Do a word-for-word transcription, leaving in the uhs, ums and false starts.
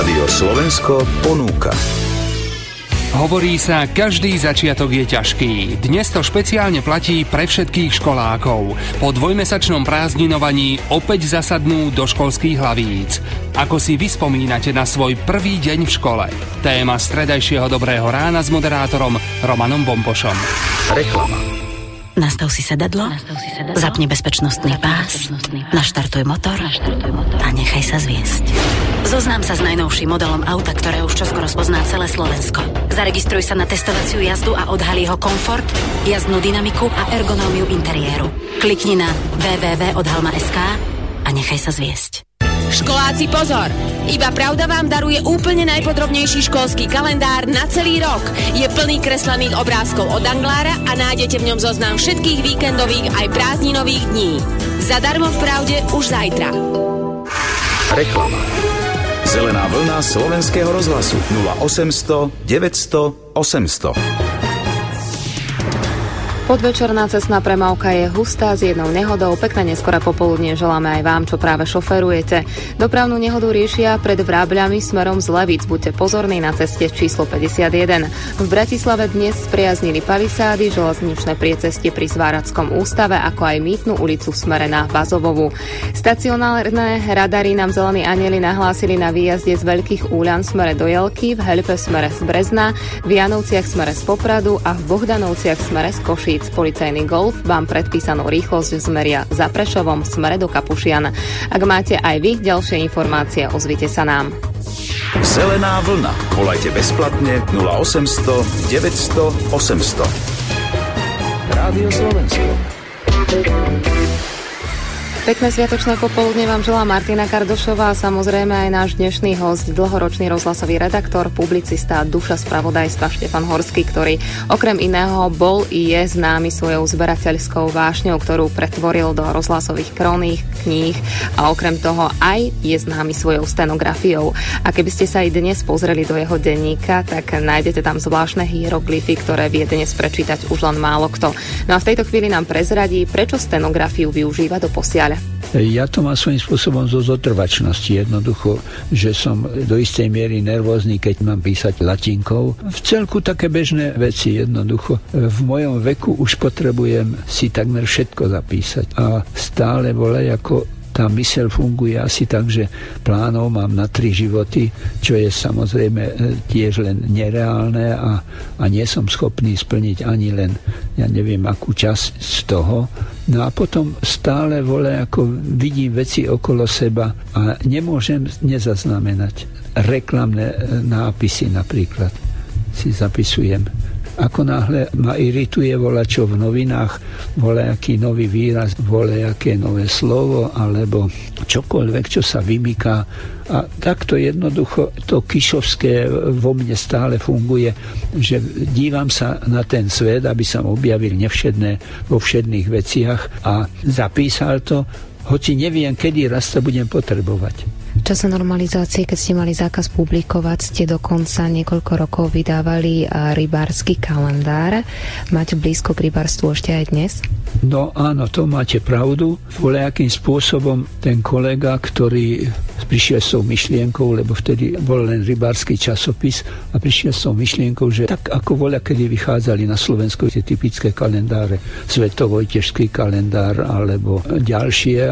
Rádio Slovensko ponúka. Hovorí sa, každý začiatok je ťažký. Dnes to špeciálne platí pre všetkých školákov. Po dvojmesačnom prázdninovaní opäť zasadnú do školských hlavíc. Ako si vy spomínate na svoj prvý deň v škole? Téma stredajšieho dobrého rána s moderátorom Romanom Bompošom. Reklama. Nastav si sedadlo, Nastav si sedadlo. Zapni bezpečnostný Zapni pás, bezpečnostný pás. Naštartuj motor, Naštartuj motor a nechaj sa zviesť. Zoznám sa s najnovším modelom auta, ktoré už čoskoro spozná celé Slovensko. Zaregistruj sa na testovaciu jazdu a odhalí ho komfort, jazdnú dynamiku a ergonómiu interiéru. Klikni na w w w bodka odhalma bodka es ká a nechaj sa zviesť. Školáci pozor! Iba Pravda vám daruje úplne najpodrobnejší školský kalendár na celý rok. Je plný kreslených obrázkov od Anglára a nájdete v ňom zoznam všetkých víkendových aj prázdninových dní. Zadarmo v Pravde už zajtra. Reklama. Zelená vlna Slovenského rozhlasu nula osemsto deväťsto osemsto. Podvečerná cestná premávka je hustá s jednou nehodou. Pekné neskoré popoludnie želáme aj vám, čo práve šoferujete. Dopravnú nehodu riešia pred Vrábľami smerom z Levíc. Buďte pozorní na ceste číslo päťdesiatjeden. V Bratislave dnes spriaznili palisády, železničné priecestie pri Zvárackom ústave, ako aj Mýtnu ulicu v smere na Vazovovu. Stacionárne radary nám zelení anjeli nahlásili na výjazde z Veľkých Úľan v smere do Jelky, v Helpe v smere z Brezna, v Janovciach v smere z Popradu a v Bohdanovciach v smere z Košíc. Policajný Golf vám predpísanú rýchlosť zmeria za Prešovom v smere do Kapušian. Ak máte aj vy ďalšie informácie, ozvite sa nám. Zelená vlna. Volajte bezplatne nula osemsto deväťsto osemsto. Rádio Slovensko. Pekné sviatočné popoludne vám želá Martina Kardošová a samozrejme aj náš dnešný host, dlhoročný rozhlasový redaktor, publicista, duša spravodajstva Štefan Horský, ktorý okrem iného bol i je známy svojou zberateľskou vášňou, ktorú pretvoril do rozhlasových kroník, kníh a okrem toho aj je známy svojou stenografiou. A keby ste sa aj dnes pozreli do jeho denníka, tak nájdete tam zvláštne hieroglyfy, ktoré vie dnes prečítať už len málo kto. No a v tejto chvíli nám prezradí, prečo stenografiu využíva do posiaľ. Ja to mám svojím spôsobom zo zotrvačnosti. Jednoducho, že som do istej miery nervózny, keď mám písať latinkou. V celku také bežné veci jednoducho. V mojom veku už potrebujem si takmer všetko zapísať. A stále volej ako tá myseľ funguje asi tak, že plánov mám na tri životy, čo je samozrejme tiež len nereálne a, a nie som schopný splniť ani len, ja neviem, akú časť z toho. No a potom stále vole, ako vidím veci okolo seba a nemôžem nezaznamenať. Reklamné nápisy napríklad si zapisujem. Ako náhle ma irituje volačo v novinách, volejaký nový výraz, volejaké nové slovo, alebo čokoľvek, čo sa vymyká. A takto jednoducho to kišovské vo mne stále funguje, že dívam sa na ten svet, aby som objavil nevšedné vo všedných veciach a zapísal to, hoci neviem, kedy raz to budem potrebovať. V čase normalizácie, keď ste mali zákaz publikovať, ste dokonca niekoľko rokov vydávali rybársky kalendár. Máte blízko k rybárstvu ešte aj dnes? No áno, to máte pravdu. Voľajakým spôsobom ten kolega, ktorý prišiel s tou myšlienkou, lebo vtedy bol len rybársky časopis a prišiel s tou myšlienkou, že tak ako voľakedy vychádzali na Slovensku tie typické kalendáre, Svetovojtežský kalendár alebo ďalšie,